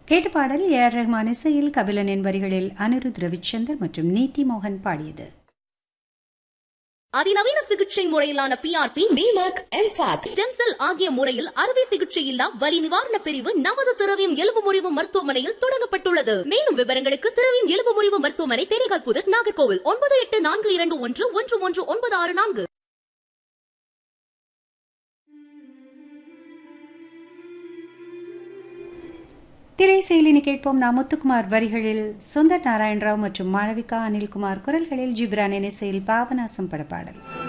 கேட்ட பாடல் ஏஆர் ரஹ்மான் இசையில் கபிலனின் வரிகளில் அனிருத் ரவிச்சந்தர் மற்றும் நீதி மோகன் பாடியது. அதிநவீன சிகிச்சை முறையிலான PRP, DMAC, MFAC, stem cell ஆகிய முறையில் அறுவை சிகிச்சை இல்லா வலி நிவாரண பிரிவு நமது திரவியம் எலும்பு முறிவு மருத்துவமனையில் தொடங்கப்பட்டுள்ளது. மேலும் விவரங்களுக்கு திரவியம் எலும்பு முறிவு மருத்துவமனை, தேரைகால் புதர், நாகர்கோவில் 9842111964. திரை செயலினி கேட்போம். நாம் முத்துக்குமார் வரிகளில் சுந்தர் நாராயணராவ் மற்றும் மாளவிகா அனில்குமார் குரல்களில் ஜிப்ரானின் இசையில் பாபநாசம் படப்பாடல்.